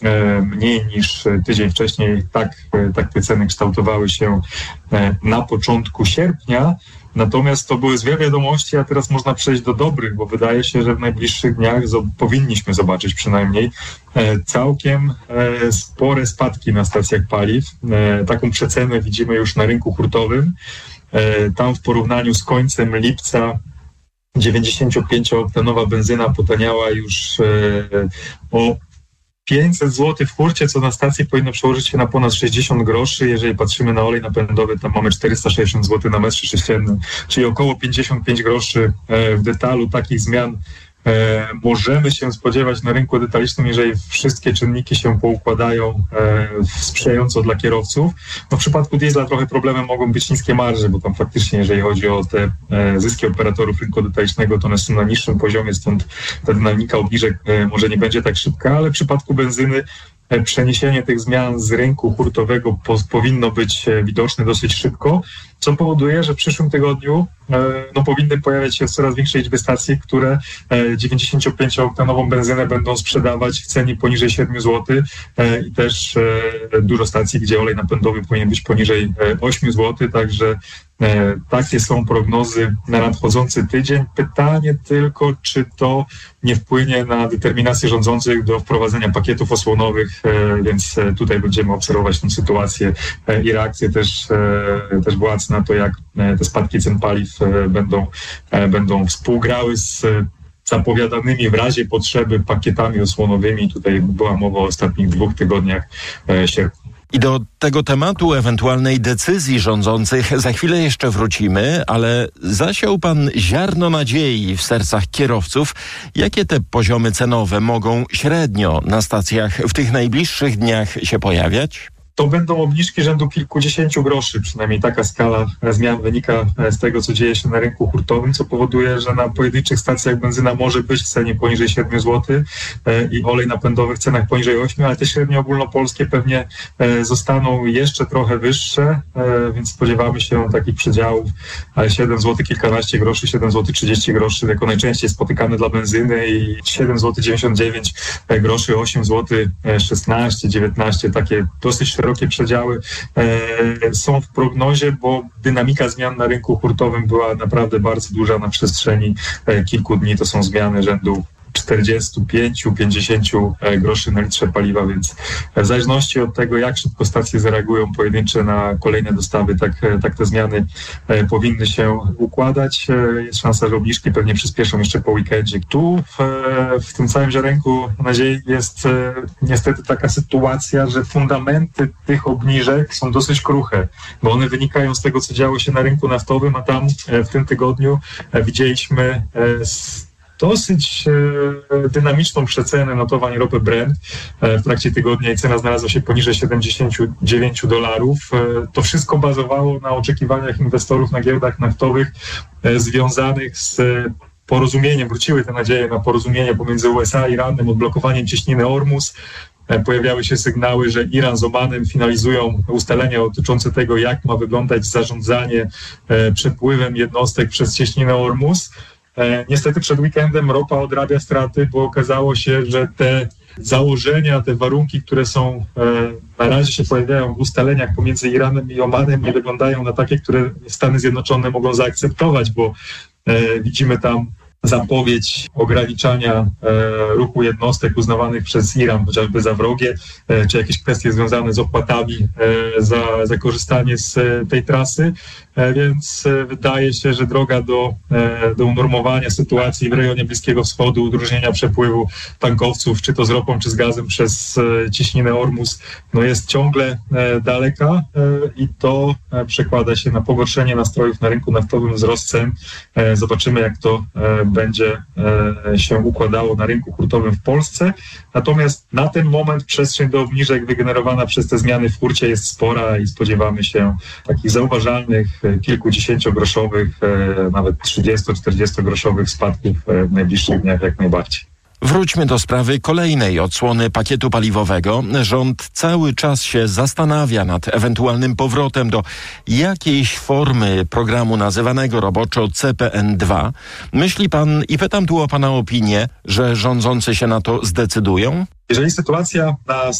mniej niż tydzień wcześniej. Tak te ceny kształtowały się na początku sierpnia. Natomiast to były złe wiadomości, a teraz można przejść do dobrych, bo wydaje się, że w najbliższych dniach powinniśmy zobaczyć przynajmniej całkiem spore spadki na stacjach paliw. Taką przecenę widzimy już na rynku hurtowym. Tam w porównaniu z końcem lipca 95-oktanowa benzyna potaniała już o 500 zł w hurcie, co na stacji powinno przełożyć się na ponad 60 groszy. Jeżeli patrzymy na olej napędowy, tam mamy 460 zł na metrze sześciennym, czyli około 55 groszy w detalu. Takich zmian możemy się spodziewać na rynku detalicznym, jeżeli wszystkie czynniki się poukładają sprzyjająco dla kierowców. No w przypadku diesla trochę problemem mogą być niskie marże, bo tam faktycznie, jeżeli chodzi o te zyski operatorów rynku detalicznego, to one są na niższym poziomie, stąd ta dynamika obniżek może nie będzie tak szybka, ale w przypadku benzyny przeniesienie tych zmian z rynku hurtowego powinno być widoczne dosyć szybko, co powoduje, że w przyszłym tygodniu powinny pojawiać się coraz większej liczby stacji, które 95-oktanową benzynę będą sprzedawać w cenie poniżej 7 zł i też dużo stacji, gdzie olej napędowy powinien być poniżej 8 zł, także takie są prognozy na nadchodzący tydzień. Pytanie tylko, czy to nie wpłynie na determinację rządzących do wprowadzenia pakietów osłonowych, więc tutaj będziemy obserwować tę sytuację i reakcję też władz na to, jak te spadki cen paliw będą współgrały z zapowiadanymi w razie potrzeby pakietami osłonowymi. Tutaj była mowa o ostatnich 2 tygodniach sierpnia. I do tego tematu ewentualnej decyzji rządzących za chwilę jeszcze wrócimy, ale zasiał pan ziarno nadziei w sercach kierowców. Jakie te poziomy cenowe mogą średnio na stacjach w tych najbliższych dniach się pojawiać? To będą obniżki rzędu kilkudziesięciu groszy, przynajmniej taka skala zmian wynika z tego, co dzieje się na rynku hurtowym, co powoduje, że na pojedynczych stacjach benzyna może być w cenie poniżej 7 zł i olej napędowy w cenach poniżej 8, ale te średnie ogólnopolskie pewnie zostaną jeszcze trochę wyższe, więc spodziewamy się takich przedziałów 7 zł kilkanaście groszy, 7 zł 30 groszy, jako najczęściej spotykane dla benzyny i 7 zł 99 groszy, 8 zł 16, 19, takie dosyć szerokie przedziały są w prognozie, bo dynamika zmian na rynku hurtowym była naprawdę bardzo duża na przestrzeni kilku dni. To są zmiany rzędu 45-50 groszy na litrze paliwa, więc w zależności od tego, jak szybko stacje zareagują pojedyncze na kolejne dostawy, tak te zmiany powinny się układać. Jest szansa, że obniżki pewnie przyspieszą jeszcze po weekendzie. Tu w tym całym ziarenku nadziei jest niestety taka sytuacja, że fundamenty tych obniżek są dosyć kruche, bo one wynikają z tego, co działo się na rynku naftowym, a tam w tym tygodniu widzieliśmy dosyć dynamiczną przecenę notowań ropy Brent. W trakcie tygodnia i cena znalazła się poniżej $79. To wszystko bazowało na oczekiwaniach inwestorów na giełdach naftowych związanych z porozumieniem. Wróciły te nadzieje na porozumienie pomiędzy USA i Iranem, odblokowaniem cieśniny Ormus. Pojawiały się sygnały, że Iran z Omanem finalizują ustalenia dotyczące tego, jak ma wyglądać zarządzanie przepływem jednostek przez cieśninę Ormus. Niestety przed weekendem ropa odrabia straty, bo okazało się, że te założenia, te warunki, które są na razie się pojawiają w ustaleniach pomiędzy Iranem i Omanem, nie wyglądają na takie, które Stany Zjednoczone mogą zaakceptować, bo widzimy tam zapowiedź ograniczania ruchu jednostek uznawanych przez Iran chociażby za wrogie, czy jakieś kwestie związane z opłatami za korzystanie z tej trasy, więc wydaje się, że droga do unormowania sytuacji w rejonie Bliskiego Wschodu, udrożnienia przepływu tankowców, czy to z ropą, czy z gazem przez cieśninę Ormus, jest ciągle daleka i to przekłada się na pogorszenie nastrojów na rynku naftowym, wzrost cen. Zobaczymy, jak to będzie się układało na rynku hurtowym w Polsce. Natomiast na ten moment przestrzeń do obniżek wygenerowana przez te zmiany w hurcie jest spora i spodziewamy się takich zauważalnych, kilkudziesięciogroszowych, nawet 30-40 groszowych spadków w najbliższych dniach jak najbardziej. Wróćmy do sprawy kolejnej odsłony pakietu paliwowego. Rząd cały czas się zastanawia nad ewentualnym powrotem do jakiejś formy programu nazywanego roboczo CPN2. Myśli pan, i pytam tu o pana opinię, że rządzący się na to zdecydują? Jeżeli sytuacja na